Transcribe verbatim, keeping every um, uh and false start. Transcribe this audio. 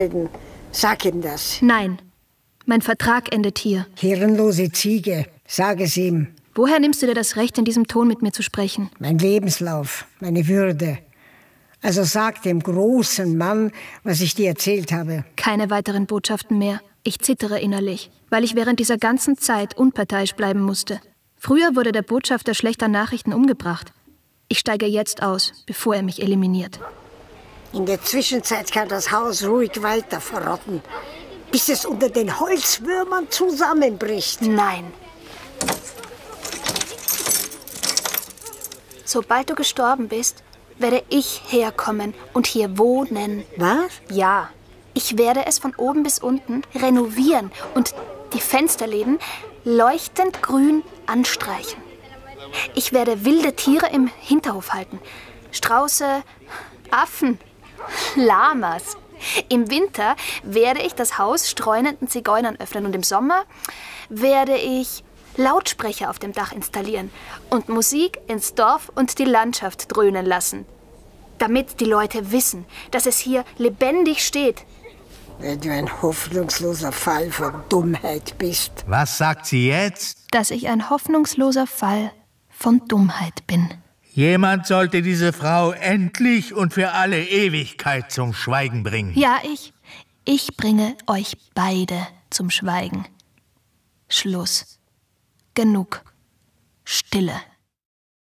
Sag ihm das. Nein, mein Vertrag endet hier. Hirnlose Ziege, sag es ihm. Woher nimmst du dir das Recht, in diesem Ton mit mir zu sprechen? Mein Lebenslauf, meine Würde. Also sag dem großen Mann, was ich dir erzählt habe. Keine weiteren Botschaften mehr. Ich zittere innerlich, weil ich während dieser ganzen Zeit unparteiisch bleiben musste. Früher wurde der Botschafter schlechter Nachrichten umgebracht. Ich steige jetzt aus, bevor er mich eliminiert. In der Zwischenzeit kann das Haus ruhig weiter verrotten, bis es unter den Holzwürmern zusammenbricht. Nein. Sobald du gestorben bist, werde ich herkommen und hier wohnen. Was? Ja. Ich werde es von oben bis unten renovieren und die Fensterläden leuchtend grün anstreichen. Ich werde wilde Tiere im Hinterhof halten. Strauße, Affen, Lamas. Im Winter werde ich das Haus streunenden Zigeunern öffnen und im Sommer werde ich Lautsprecher auf dem Dach installieren und Musik ins Dorf und die Landschaft dröhnen lassen. Damit die Leute wissen, dass es hier lebendig steht. Wenn du ein hoffnungsloser Fall von Dummheit bist. Was sagt sie jetzt? Dass ich ein hoffnungsloser Fall von Dummheit bin. Jemand sollte diese Frau endlich und für alle Ewigkeit zum Schweigen bringen. Ja, ich. Ich bringe euch beide zum Schweigen. Schluss. Genug. Stille.